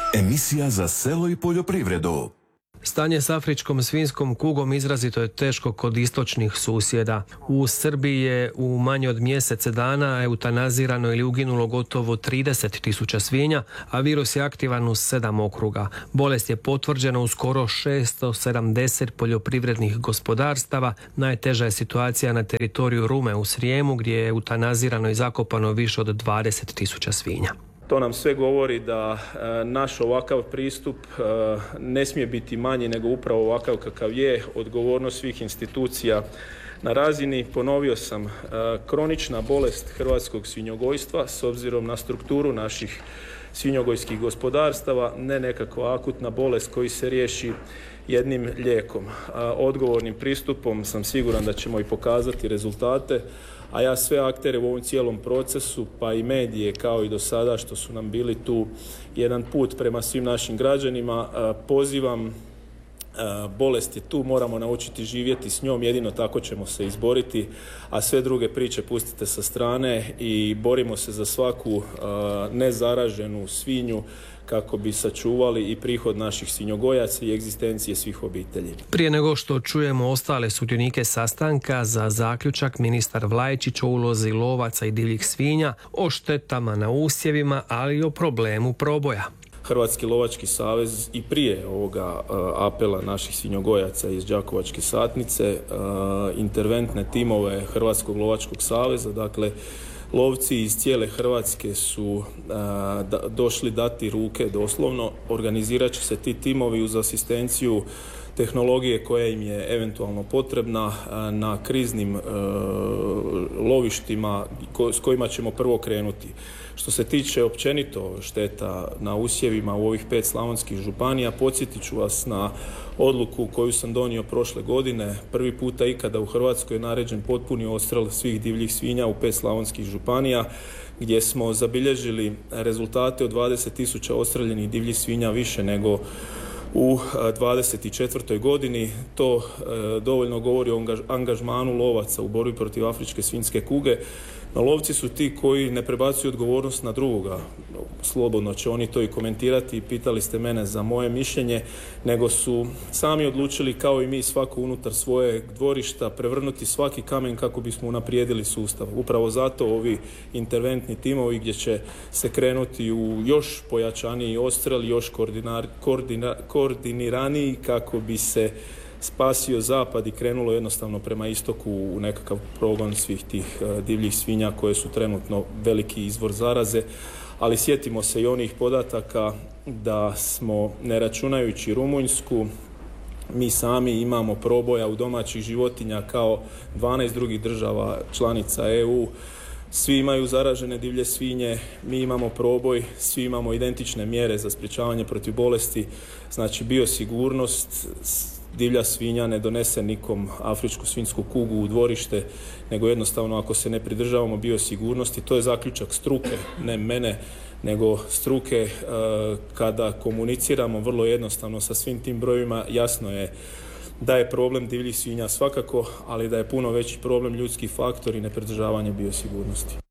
Emisija za selo i poljoprivredu. Stanje s afričkom svinjskom kugom izrazito je teško kod istočnih susjeda. U Srbiji je u manje od mjesec dana eutanazirano ili uginulo gotovo 30.000 svinja, a virus je aktivan u 7 okruga. Bolest je potvrđena u skoro 670 poljoprivrednih gospodarstava. Najteža je situacija na teritoriju Rume u Srijemu, gdje je eutanazirano i zakopano više od 20.000 svinja. To nam sve govori da naš ovakav pristup ne smije biti manji nego upravo ovakav kakav je, odgovornost svih institucija na razini. Ponovio sam, kronična bolest hrvatskog svinjogojstva s obzirom na strukturu naših svinjogojskih gospodarstava, ne nekakva akutna bolest koji se riješi jednim lijekom. Odgovornim pristupom sam siguran da ćemo i pokazati rezultate, a ja sve aktere u ovom cijelom procesu, pa i medije kao i do sada što su nam bili tu jedan put prema svim našim građanima, pozivam. Bolest je tu, moramo naučiti živjeti s njom, jedino tako ćemo se izboriti, a sve druge priče pustite sa strane i borimo se za svaku nezaraženu svinju kako bi sačuvali i prihod naših svinjogojaca i egzistencije svih obitelji. Prije nego što čujemo ostale sudionike sastanka, za zaključak ministar Vlajčić o ulozi lovaca i divljih svinja, o štetama na usjevima, ali i o problemu proboja. Hrvatski lovački savez i prije ovoga apela naših svinjogojaca iz Đakovačke satnice, interventne timove Hrvatskog lovačkog saveza, dakle lovci iz cijele Hrvatske su došli dati ruke doslovno. Organizirat će se ti timovi uz asistenciju tehnologije koja im je eventualno potrebna na kriznim lovištima s kojima ćemo prvo krenuti. Što se tiče općenito šteta na usjevima u ovih 5 slavonskih županija, podsjetit ću vas na odluku koju sam donio prošle godine. Prvi puta ikada u Hrvatskoj je naređen potpuni odstrel svih divljih svinja u 5 slavonskih županija, gdje smo zabilježili rezultate od 20.000 odstreljenih divljih svinja više nego u 24. godini. To dovoljno govori o angažmanu lovaca u borbi protiv afričke svinjske kuge. No, lovci su ti koji ne prebacuju odgovornost na drugoga. Slobodno će oni to i komentirati, pitali ste mene za moje mišljenje, nego su sami odlučili kao i mi svako unutar svojeg dvorišta prevrnuti svaki kamen kako bismo unaprijedili sustav. Upravo zato ovi interventni timovi gdje će se krenuti u još pojačaniji odstrel, još koordiniraniji kako bi se spasio zapad i krenulo jednostavno prema istoku u nekakav progon svih tih divljih svinja koje su trenutno veliki izvor zaraze. Ali sjetimo se i onih podataka da smo, ne računajući Rumunjsku, mi sami imamo proboja u domaćih životinja kao 12 drugih država članica EU. Svi imaju zaražene divlje svinje, mi imamo proboj, svi imamo identične mjere za sprječavanje protiv bolesti, znači biosigurnost. Divlja svinja ne donese nikom afričku svinjsku kugu u dvorište, nego jednostavno ako se ne pridržavamo biosigurnosti, to je zaključak struke, ne mene, nego struke. Kada komuniciramo vrlo jednostavno sa svim tim brojevima, jasno je da je problem divljih svinja svakako, ali da je puno veći problem ljudski faktor i nepridržavanje biosigurnosti.